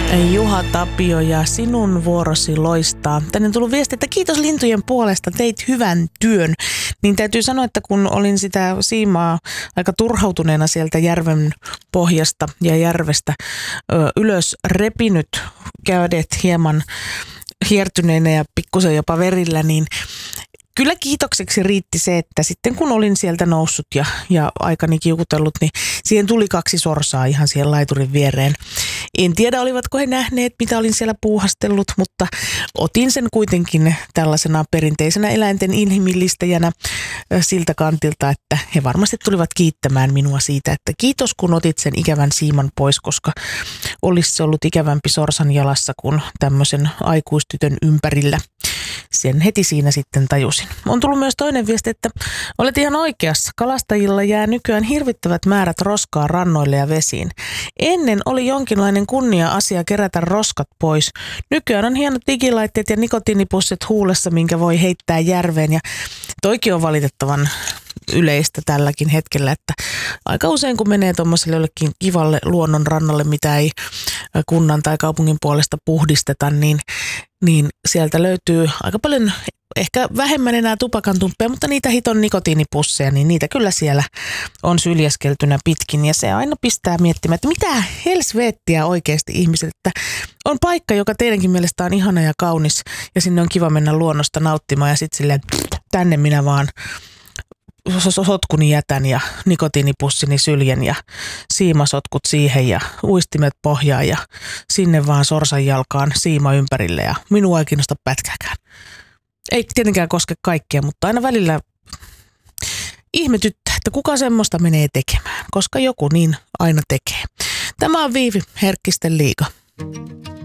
Juha Tapio ja sinun vuorosi loistaa. Tänne on tullut viesti, että kiitos lintujen puolesta, teit hyvän työn. Niin täytyy sanoa, että kun olin sitä siimaa aika turhautuneena sieltä järven pohjasta ja järvestä ylös repinyt, kädet hieman hiertyneenä ja pikkusen jopa verillä, niin kyllä kiitokseksi riitti se, että sitten kun olin sieltä noussut ja aikani kiukutellut, niin siihen tuli 2 sorsaa ihan siihen laiturin viereen. En tiedä, olivatko he nähneet, mitä olin siellä puuhastellut, mutta otin sen kuitenkin tällaisena perinteisenä eläinten inhimillistäjänä siltä kantilta, että he varmasti tulivat kiittämään minua siitä, että kiitos kun otit sen ikävän siiman pois, koska olisi se ollut ikävämpi sorsan jalassa kuin tämmöisen aikuistytön ympärillä. Sen heti siinä sitten tajusin. On tullut myös toinen viesti, että olet ihan oikeassa. Kalastajilla jää nykyään hirvittävät määrät roskaa rannoille ja vesiin. Ennen oli jonkinlainen kunnia-asia kerätä roskat pois. Nykyään on hienot digilaitteet ja nikotiinipussit huulessa, minkä voi heittää järveen. Ja toikin on valitettavan yleistä tälläkin hetkellä, että aika usein kun menee tuommoiselle jollekin kivalle luonnon rannalle, mitä ei kunnan tai kaupungin puolesta puhdisteta, niin sieltä löytyy aika paljon, ehkä vähemmän enää tupakantumppeja, mutta niitä hiton nikotiinipusseja, niin niitä kyllä siellä on syljeskeltynä pitkin. Ja se aina pistää miettimään, että mitä helsvettiä oikeasti ihmiset, että on paikka, joka teidänkin mielestä on ihana ja kaunis ja sinne on kiva mennä luonnosta nauttimaan ja sitten silleen tänne minä vaan sotkuni jätän ja nikotiinipussini syljen ja siimasotkut siihen ja uistimet pohjaan ja sinne vaan sorsan jalkaan siima ympärille ja minua ei kiinnosta pätkääkään. Ei tietenkään koske kaikkea, mutta aina välillä ihmetyttää, että kuka semmoista menee tekemään, koska joku niin aina tekee. Tämä on Viivi, Herkkisten liiga.